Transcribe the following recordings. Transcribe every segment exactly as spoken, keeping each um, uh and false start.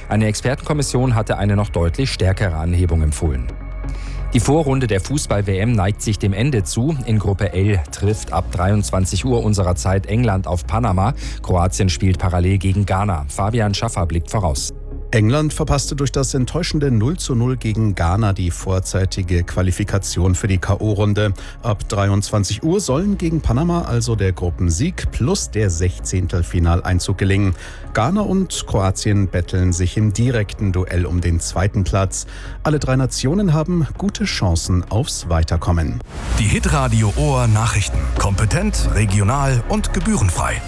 Eine Expertenkommission hatte eine noch deutlich stärkere Anhebung empfohlen. Die Vorrunde der Fußball-W M neigt sich dem Ende zu. In Gruppe L trifft ab dreiundzwanzig Uhr unserer Zeit England auf Panama. Kroatien spielt parallel gegen Ghana. Fabian Schaffer blickt voraus. England verpasste durch das enttäuschende null zu null gegen Ghana die vorzeitige Qualifikation für die K O-Runde. Ab dreiundzwanzig Uhr sollen gegen Panama also der Gruppensieg plus der Sechzehntelfinaleinzug gelingen. Ghana und Kroatien betteln sich im direkten Duell um den zweiten Platz. Alle drei Nationen haben gute Chancen aufs Weiterkommen. Die Hitradio Ohr Nachrichten. Kompetent, regional und gebührenfrei.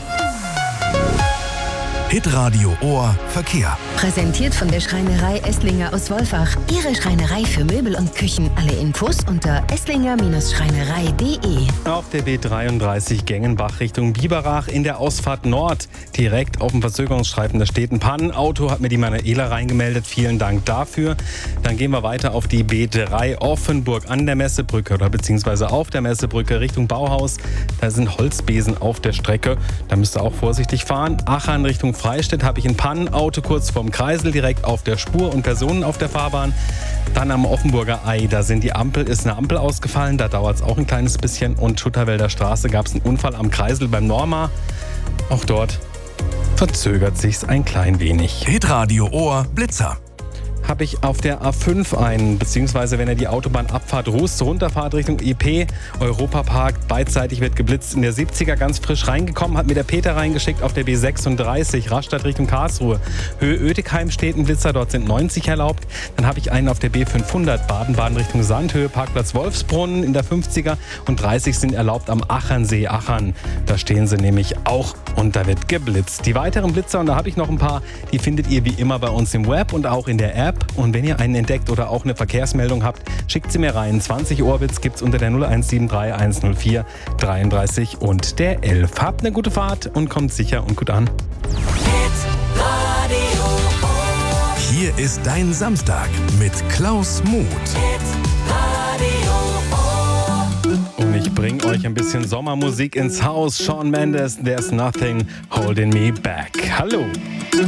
Hitradio Ohr Verkehr. Präsentiert von der Schreinerei Esslinger aus Wolfach. Ihre Schreinerei für Möbel und Küchen. Alle Infos unter esslinger Schreinerei punkt de. Auf der B dreiunddreißig Gengenbach Richtung Biberach in der Ausfahrt Nord. Direkt auf dem Verzögerungsstreifen, da steht ein Pannenauto, hat mir die Manuela reingemeldet. Vielen Dank dafür. Dann gehen wir weiter auf die B drei Offenburg an der Messebrücke oder beziehungsweise auf der Messebrücke Richtung Bauhaus. Da sind Holzbesen auf der Strecke. Da müsst ihr auch vorsichtig fahren. Achern Richtung Freistädt habe ich ein Pannenauto kurz vorm Kreisel direkt auf der Spur und Personen auf der Fahrbahn. Dann am Offenburger Ei, da sind die Ampel, ist eine Ampel ausgefallen, da dauert es auch ein kleines bisschen. Und Schutterwälder Straße gab es einen Unfall am Kreisel beim Norma. Auch dort verzögert sich's ein klein wenig. Hitradio Ohr Blitzer. Habe ich auf der A fünf einen, beziehungsweise wenn ihr die Autobahnabfahrt Rust runterfahrt Richtung I P, Europapark, beidseitig wird geblitzt, in der siebziger ganz frisch reingekommen, hat mir der Peter reingeschickt auf der B sechsunddreißig, Rastatt Richtung Karlsruhe. Höhe Oetikheim steht ein Blitzer, dort sind neunzig erlaubt. Dann habe ich einen auf der B fünfhundert, Baden-Baden Richtung Sandhöhe, Parkplatz Wolfsbrunnen in der fünfziger und dreißig sind erlaubt am Achernsee, Achern. Da stehen sie nämlich auch und da wird geblitzt. Die weiteren Blitzer, und da habe ich noch ein paar, die findet ihr wie immer bei uns im Web und auch in der App. Und wenn ihr einen entdeckt oder auch eine Verkehrsmeldung habt, schickt sie mir rein. zwanzig Orbits gibt's unter der null eins sieben drei eins null vier dreiunddreißig und der elf. Habt eine gute Fahrt und kommt sicher und gut an. Hier ist dein Samstag mit Klaus Muth. Und ich bringe euch ein bisschen Sommermusik ins Haus. Shawn Mendes, There's Nothing Holding Me Back. Hallo.